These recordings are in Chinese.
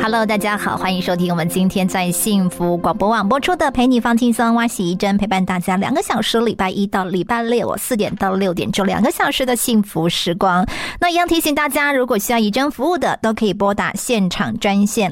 Hello， 大家好，欢迎收听我们今天在幸福广播网播出的陪你放轻松，我是怡珍，陪伴大家2个小时，礼拜一到礼拜六我4点到6点，就2个小时的幸福时光。那一样提醒大家，如果需要怡珍服务的，都可以拨打现场专线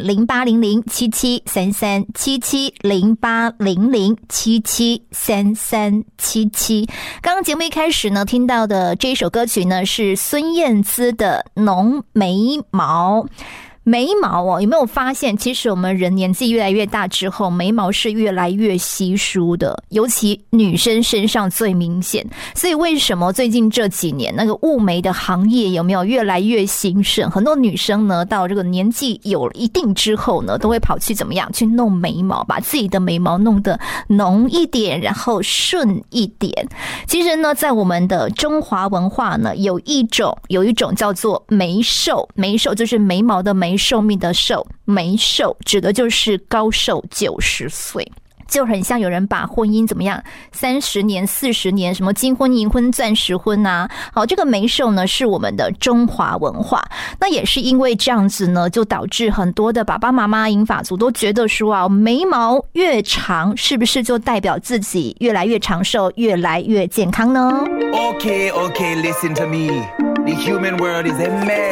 08007733770800773377。刚刚节目一开始呢，听到的这一首歌曲呢，是孙燕姿的《浓眉毛》。眉毛哦，有没有发现其实我们人年纪越来越大之后，眉毛是越来越稀疏的，尤其女生身上最明显。所以为什么最近这几年那个雾眉的行业有没有越来越兴盛？很多女生呢到这个年纪有一定之后呢，都会跑去怎么样去弄眉毛，把自己的眉毛弄得浓一点，然后顺一点。其实呢，在我们的中华文化呢，有一种叫做眉寿，眉寿就是眉毛的眉，寿命的寿，眉寿指的就是高寿90岁。就很像有人把婚姻怎么样30年40年什么金婚银婚钻石婚啊，好，这个眉寿呢是我们的中华文化。那也是因为这样子呢，就导致很多的爸爸妈妈银发族都觉得说啊，眉毛越长是不是就代表自己越来越长寿，越来越健康呢？ Okay, listen to me. The human world is a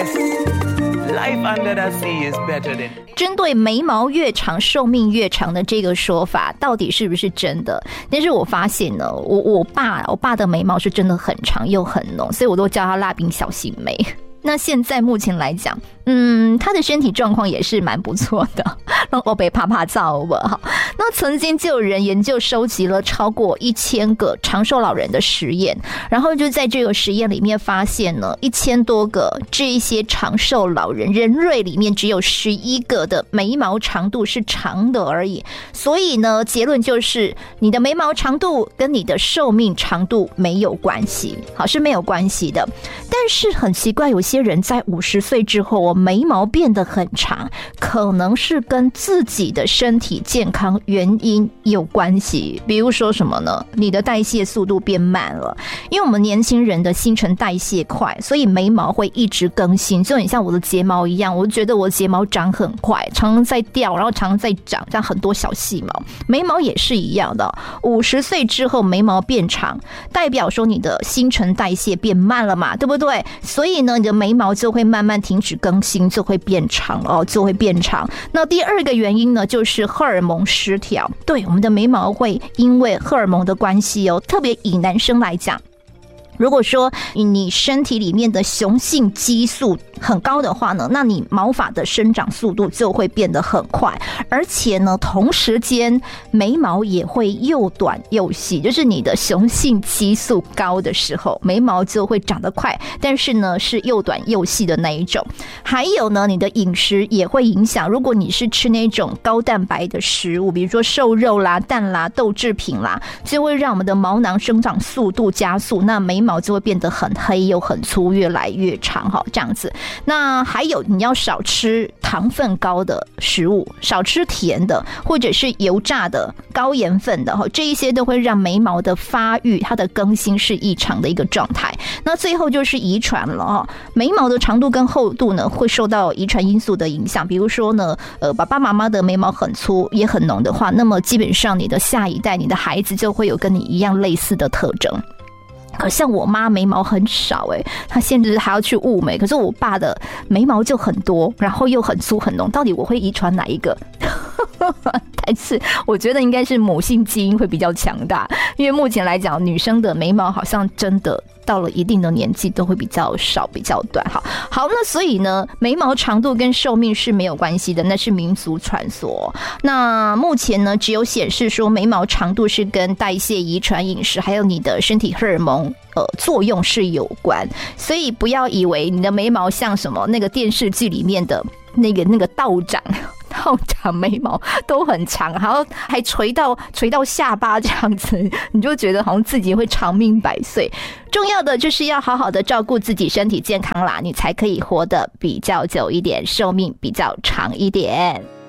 mess.Life under the sea is better than 针对眉毛越长寿命越长的这个说法到底是不是真的？但是我发现呢，我爸的眉毛是真的很长又很浓，所以我都叫他蜡笔小新眉。那现在目前来讲，他的身体状况也是蛮不错的，让我被啪啪照吧。那曾经就有人研究收集了超过1000个长寿老人的实验，然后就在这个实验里面发现呢，1000多个这一些长寿老人人瑞里面只有11个的眉毛长度是长的而已。所以呢，结论就是你的眉毛长度跟你的寿命长度没有关系，好，是没有关系的。但是很奇怪，有些人在50岁之后，眉毛变得很长，可能是跟自己的身体健康原因有关系。比如说什么呢？你的代谢速度变慢了，因为我们年轻人的新陈代谢快，所以眉毛会一直更新，就很像我的睫毛一样，我觉得我的睫毛长很快，常常在掉，然后常常在长，这样很多小细毛。眉毛也是一样的，50岁之后眉毛变长，代表说你的新陈代谢变慢了嘛，对不对？所以呢，你的眉毛就会慢慢停止更新，就会变长哦，就会变长。那第二个原因呢，就是荷尔蒙失调。对，我们的眉毛会因为荷尔蒙的关系哦，特别以男生来讲，如果说你身体里面的雄性激素很高的话呢，那你毛发的生长速度就会变得很快，而且呢，同时间眉毛也会又短又细，就是你的雄性激素高的时候，眉毛就会长得快，但是呢是又短又细的那一种。还有呢，你的饮食也会影响，如果你是吃那种高蛋白的食物，比如说瘦肉啦、蛋啦、豆制品啦，就会让我们的毛囊生长速度加速，那眉毛就会变得很黑又很粗，越来越长，这样子。那还有你要少吃糖分高的食物，少吃甜的或者是油炸的、高盐分的，这一些都会让眉毛的发育它的更新是异常的一个状态。那最后就是遗传了，眉毛的长度跟厚度呢会受到遗传因素的影响。比如说呢，爸爸妈妈的眉毛很粗也很浓的话，那么基本上你的下一代，你的孩子就会有跟你一样类似的特征。可像我妈眉毛很少她现在还要去雾眉，可是我爸的眉毛就很多，然后又很粗很浓，到底我会遗传哪一个？但是我觉得应该是母性基因会比较强大，因为目前来讲，女生的眉毛好像真的到了一定的年纪都会比较少、比较短。好，那所以呢，眉毛长度跟寿命是没有关系的，那是民俗传说。那目前呢，只有显示说眉毛长度是跟代谢、遗传、饮食，还有你的身体荷尔蒙作用是有关。所以不要以为你的眉毛像什么那个电视剧里面的那个道长眉毛都很长，然后还垂到下巴这样子，你就觉得好像自己会长命百岁。重要的就是要好好的照顾自己身体健康啦，你才可以活得比较久一点，寿命比较长一点。